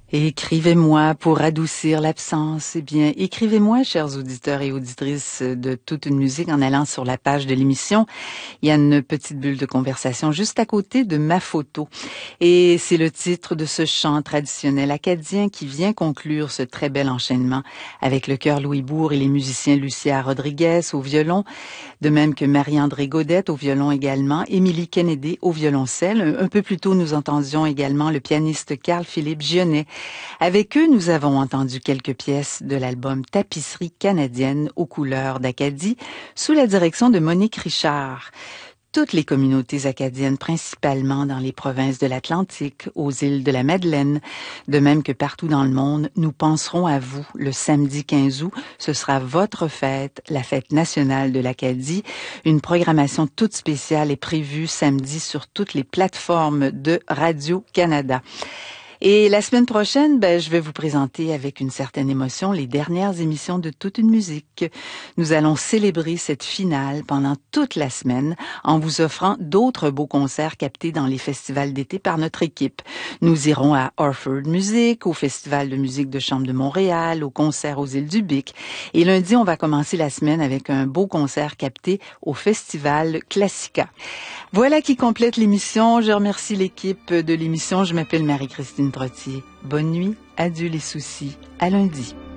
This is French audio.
Écrivez-moi pour adoucir l'absence. Eh bien, écrivez-moi, chers auditeurs et auditrices de Toute une musique, en allant sur la page de l'émission. Il y a une petite bulle de conversation juste à côté de ma photo. Et c'est le titre de ce chant traditionnel acadien qui vient conclure ce très bel enchaînement avec le chœur Louis Bourg et les musiciens Lucia Rodriguez au violon, de même que Marie-André Gaudette au violon également, Émilie Kennedy au violoncelle. Un peu plus tôt, nous entendions également le pianiste Carl-Philippe Gionnet. Avec eux, nous avons entendu quelques pièces de l'album Tapisserie canadienne aux couleurs d'Acadie sous la direction de Monique Richard. Toutes les communautés acadiennes, principalement dans les provinces de l'Atlantique, aux îles de la Madeleine, de même que partout dans le monde, nous penserons à vous le samedi 15 août. Ce sera votre fête, la fête nationale de l'Acadie. Une programmation toute spéciale est prévue samedi sur toutes les plateformes de Radio-Canada. Et la semaine prochaine, je vais vous présenter avec une certaine émotion les dernières émissions de Toute une musique. Nous allons célébrer cette finale pendant toute la semaine en vous offrant d'autres beaux concerts captés dans les festivals d'été par notre équipe. Nous irons à Orford Music, au Festival de musique de chambre de Montréal, au concert aux îles du Bic. Et lundi, on va commencer la semaine avec un beau concert capté au Festival Classica. Voilà qui complète l'émission. Je remercie l'équipe de l'émission. Je m'appelle Marie-Christine Trottier. Bonne nuit, adieu les soucis. À lundi.